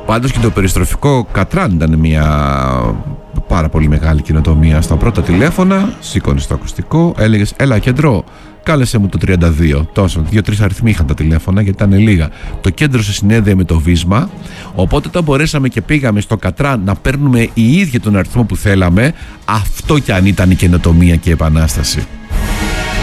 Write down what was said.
Πάντως και το περιστροφικό Κατράν ήταν μια πάρα πολύ μεγάλη καινοτομία. Στα πρώτα τηλέφωνα, σήκωνες το ακουστικό, έλεγες έλα κέντρο, κάλεσε μου το 32. Τόσο, 2-3 αριθμοί είχαν τα τηλέφωνα γιατί ήταν λίγα. Το κέντρο σε συνέδεε με το βίσμα. Οπότε όταν μπορέσαμε και πήγαμε στο Κατράν να παίρνουμε οι ίδιοι τον αριθμό που θέλαμε, αυτό κι αν ήταν η καινοτομία και η επανάσταση.